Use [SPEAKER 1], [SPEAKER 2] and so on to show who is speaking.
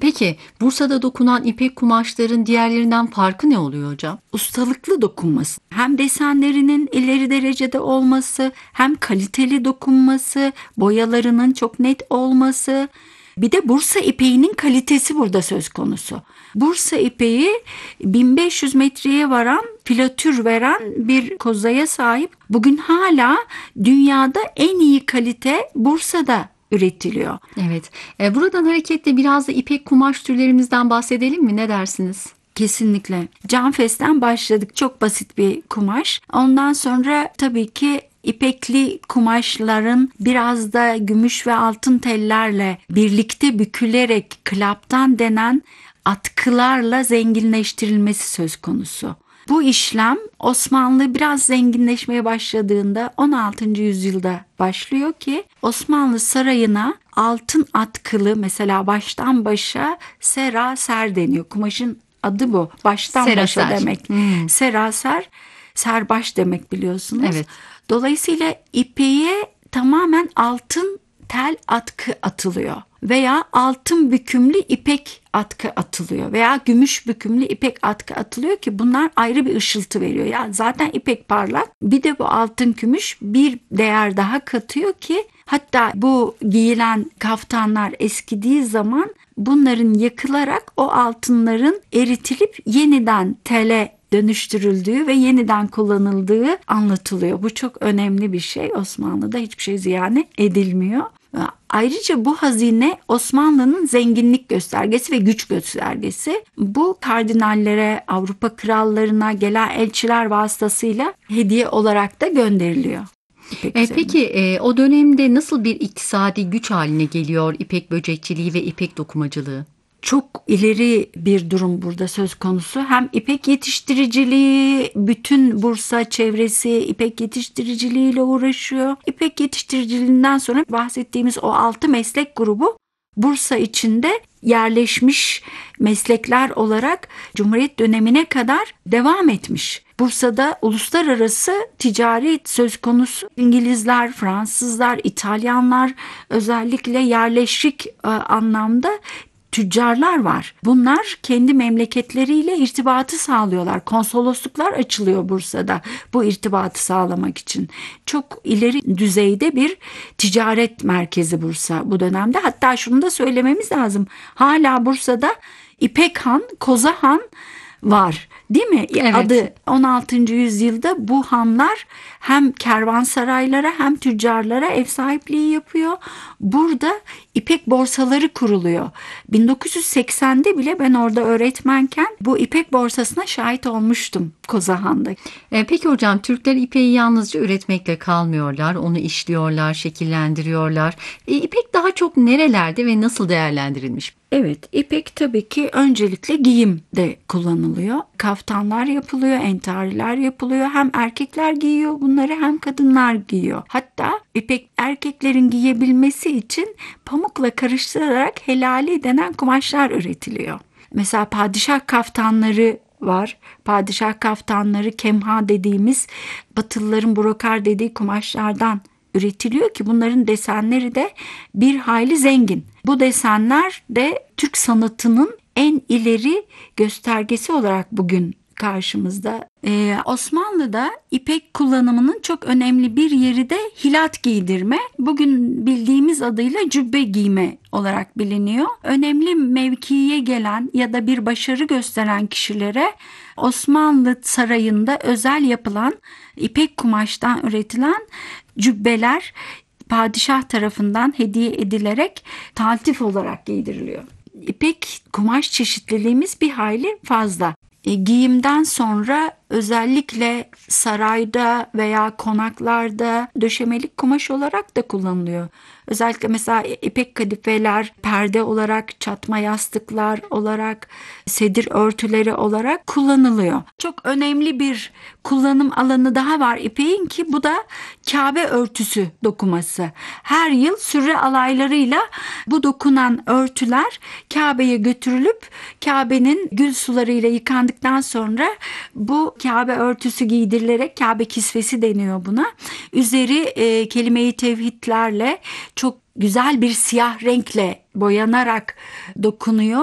[SPEAKER 1] Peki Bursa'da dokunan ipek kumaşların diğerlerinden farkı ne oluyor hocam?
[SPEAKER 2] Ustalıklı dokunması, hem desenlerinin ileri derecede olması, hem kaliteli dokunması, boyalarının çok net olması. Bir de Bursa ipeğinin kalitesi burada söz konusu. Bursa ipeği 1500 metreye varan, filatür veren bir kozaya sahip. Bugün hala dünyada en iyi kalite Bursa'da üretiliyor.
[SPEAKER 1] Evet. Buradan hareketle biraz da ipek kumaş türlerimizden bahsedelim mi? Ne dersiniz?
[SPEAKER 2] Kesinlikle. Canfes'ten başladık. Çok basit bir kumaş. Ondan sonra tabii ki İpekli kumaşların biraz da gümüş ve altın tellerle birlikte bükülerek klaptan denen atkılarla zenginleştirilmesi söz konusu. Bu işlem Osmanlı biraz zenginleşmeye başladığında 16. yüzyılda başlıyor ki Osmanlı sarayına altın atkılı, mesela baştan başa seraser deniyor. Kumaşın adı bu. Baştan
[SPEAKER 1] Seraser.
[SPEAKER 2] başa demek. Seraser, serbaş demek biliyorsunuz.
[SPEAKER 1] Evet.
[SPEAKER 2] Dolayısıyla ipeğe tamamen altın tel atkı atılıyor veya altın bükümlü ipek atkı atılıyor veya gümüş bükümlü ipek atkı atılıyor ki bunlar ayrı bir ışıltı veriyor. Yani zaten ipek parlak, bir de bu altın gümüş bir değer daha katıyor ki hatta bu giyilen kaftanlar eskidiği zaman bunların yakılarak o altınların eritilip yeniden tele dönüştürüldüğü ve yeniden kullanıldığı anlatılıyor. Bu çok önemli bir şey. Osmanlı'da hiçbir şey ziyan edilmiyor. Ayrıca bu hazine Osmanlı'nın zenginlik göstergesi ve güç göstergesi. Bu kardinallere, Avrupa krallarına gelen elçiler vasıtasıyla hediye olarak da gönderiliyor.
[SPEAKER 1] Peki o dönemde nasıl bir iktisadi güç haline geliyor ipek böcekçiliği ve ipek dokumacılığı?
[SPEAKER 2] Çok ileri bir durum burada söz konusu. Hem ipek yetiştiriciliği, bütün Bursa çevresi ipek yetiştiriciliğiyle uğraşıyor. İpek yetiştiriciliğinden sonra bahsettiğimiz o 6 meslek grubu Bursa içinde yerleşmiş meslekler olarak Cumhuriyet dönemine kadar devam etmiş. Bursa'da uluslararası ticaret söz konusu. İngilizler, Fransızlar, İtalyanlar, özellikle yerleşik anlamda tüccarlar var. Bunlar kendi memleketleriyle irtibatı sağlıyorlar. Konsolosluklar açılıyor Bursa'da bu irtibatı sağlamak için. Çok ileri düzeyde bir ticaret merkezi Bursa bu dönemde. Hatta şunu da söylememiz lazım. Hala Bursa'da İpek Han, Koza Han var. Değil mi?
[SPEAKER 1] Evet.
[SPEAKER 2] Adı 16. yüzyılda bu hanlar hem kervansaraylara hem tüccarlara ev sahipliği yapıyor. Burada ipek borsaları kuruluyor. 1980'de bile ben orada öğretmenken bu ipek borsasına şahit olmuştum Kozahan'da.
[SPEAKER 1] Peki hocam, Türkler ipeği yalnızca üretmekle kalmıyorlar. Onu işliyorlar, şekillendiriyorlar. İpek daha çok nerelerde ve nasıl değerlendirilmiş?
[SPEAKER 2] Evet, ipek tabii ki öncelikle giyimde kullanılıyor. Kaftanlar yapılıyor, entariler yapılıyor. Hem erkekler giyiyor bunları hem kadınlar giyiyor. Hatta ipek erkeklerin giyebilmesi için pamukla karıştırarak helali denen kumaşlar üretiliyor. Mesela padişah kaftanları var. Padişah kaftanları kemha dediğimiz Batılıların brokar dediği kumaşlardan üretiliyor ki bunların desenleri de bir hayli zengin. Bu desenler de Türk sanatının en ileri göstergesi olarak bugün karşımızda. Osmanlı'da ipek kullanımının çok önemli bir yeri de hilat giydirme. Bugün bildiğimiz adıyla cübbe giyme olarak biliniyor. Önemli mevkiye gelen ya da bir başarı gösteren kişilere Osmanlı sarayında özel yapılan ipek kumaştan üretilen cübbeler padişah tarafından hediye edilerek taltif olarak giydiriliyor. İpek kumaş çeşitliliğimiz bir hayli fazla. Giyimden sonra özellikle sarayda veya konaklarda döşemelik kumaş olarak da kullanılıyor. Özellikle mesela ipek kadifeler perde olarak, çatma yastıklar olarak, sedir örtüleri olarak kullanılıyor. Çok önemli bir kullanım alanı daha var ipeğin ki bu da Kabe örtüsü dokuması. Her yıl sürre alaylarıyla bu dokunan örtüler Kabe'ye götürülüp Kabe'nin gül sularıyla yıkandıktan sonra bu Kabe örtüsü giydirilerek, Kabe kisvesi deniyor buna, üzeri kelime-i tevhidlerle çok güzel bir siyah renkle boyanarak dokunuyor.